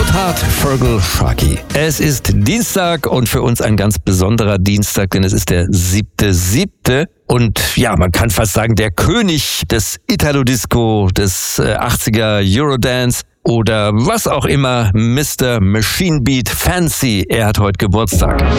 Part Fergal Sharkey. Es ist Dienstag und für uns ein ganz besonderer Dienstag, denn es ist der 7.7. Und ja, man kann fast sagen, der König des Italo-Disco, des 80er Eurodance oder was auch immer, Mr. Machine Beat Fancy. Er hat heute Geburtstag.